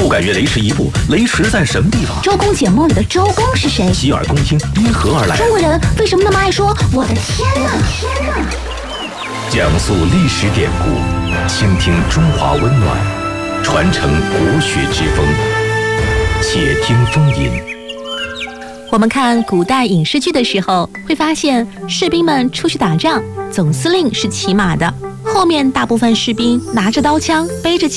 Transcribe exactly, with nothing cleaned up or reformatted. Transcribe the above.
不敢越雷池一步，雷池在什么地方？ 周公解梦里的周公是谁？ 洗耳恭听，因何而来？ 中国人为什么那么爱说我的天哪？天哪！ 讲述历史典故，倾听中华温暖，传承国学之风。且听风吟。 我们看古代影视剧的时候，会发现士兵们出去打仗，总司令是骑马的，后面大部分士兵拿着刀枪，背着